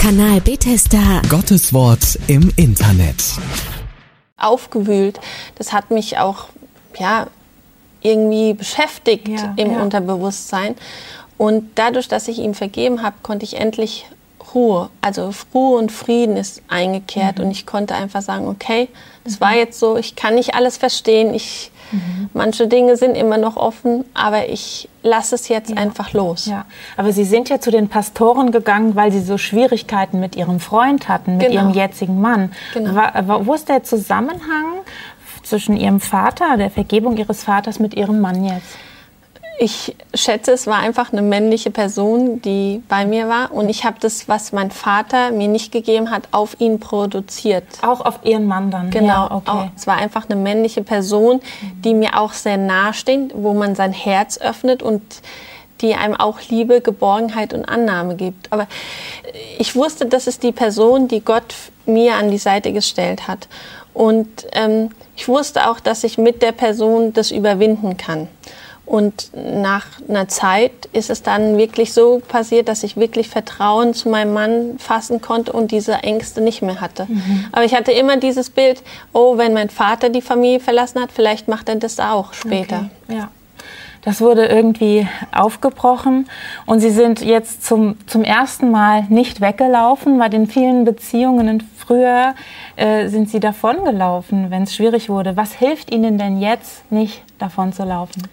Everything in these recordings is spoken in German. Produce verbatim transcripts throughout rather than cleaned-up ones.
Kanal Bethesda. Gottes Wort im Internet. Aufgewühlt. Das hat mich auch ja, irgendwie beschäftigt ja, im ja. Unterbewusstsein. Und dadurch, dass ich ihm vergeben habe, konnte ich endlich Ruhe, also Ruhe und Frieden ist eingekehrt. Mhm. Und ich konnte einfach sagen, okay, das mhm. war jetzt so, ich kann nicht alles verstehen, ich, mhm. manche Dinge sind immer noch offen, aber ich lasse es jetzt ja. einfach los. Ja. Aber Sie sind ja zu den Pastoren gegangen, weil Sie so Schwierigkeiten mit Ihrem Freund hatten, mit genau. Ihrem jetzigen Mann. Genau. War, wo ist der Zusammenhang zwischen Ihrem Vater, der Vergebung Ihres Vaters, mit Ihrem Mann jetzt? Ich schätze, es war einfach eine männliche Person, die bei mir war. Und ich habe das, was mein Vater mir nicht gegeben hat, auf ihn produziert. Auch auf Ihren Mann dann? Genau. Ja, okay. Auch, es war einfach eine männliche Person, die mir auch sehr nahe steht, wo man sein Herz öffnet und die einem auch Liebe, Geborgenheit und Annahme gibt. Aber ich wusste, das ist die Person, die Gott mir an die Seite gestellt hat. Und ähm, ich wusste auch, dass ich mit der Person das überwinden kann. Und nach einer Zeit ist es dann wirklich so passiert, dass ich wirklich Vertrauen zu meinem Mann fassen konnte und diese Ängste nicht mehr hatte. Mhm. Aber ich hatte immer dieses Bild, oh, wenn mein Vater die Familie verlassen hat, vielleicht macht er das auch später. Okay. Ja. Das wurde irgendwie aufgebrochen und Sie sind jetzt zum, zum ersten Mal nicht weggelaufen. Bei den vielen Beziehungen früher äh, sind Sie davongelaufen, wenn es schwierig wurde. Was hilft Ihnen denn jetzt, nicht davon zu laufen?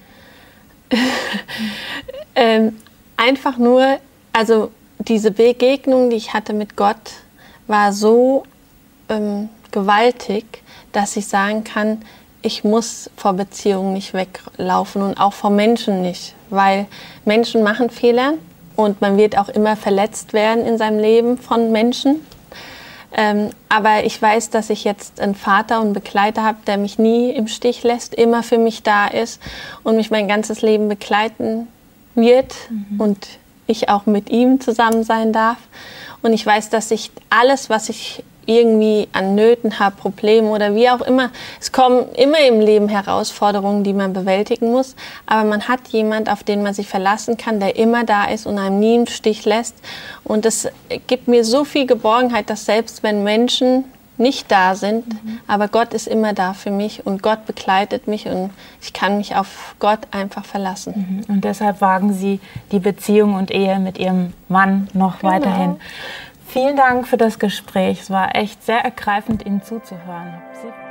ähm, einfach nur, also diese Begegnung, die ich hatte mit Gott, war so ähm, gewaltig, dass ich sagen kann, ich muss vor Beziehungen nicht weglaufen und auch vor Menschen nicht, weil Menschen machen Fehler und man wird auch immer verletzt werden in seinem Leben von Menschen. Ähm, aber ich weiß, dass ich jetzt einen Vater und Begleiter habe, der mich nie im Stich lässt, immer für mich da ist und mich mein ganzes Leben begleiten wird mhm. und ich auch mit ihm zusammen sein darf. Und ich weiß, dass ich alles, was ich irgendwie an Nöten habe, Probleme oder wie auch immer, es kommen immer im Leben Herausforderungen, die man bewältigen muss, aber man hat jemand, auf den man sich verlassen kann, der immer da ist und einem nie im Stich lässt. Und es gibt mir so viel Geborgenheit, dass selbst wenn Menschen nicht da sind, mhm. aber Gott ist immer da für mich und Gott begleitet mich und ich kann mich auf Gott einfach verlassen. Mhm. Und deshalb wagen Sie die Beziehung und Ehe mit Ihrem Mann noch genau. weiterhin. Vielen Dank für das Gespräch. Es war echt sehr ergreifend, Ihnen zuzuhören. Sie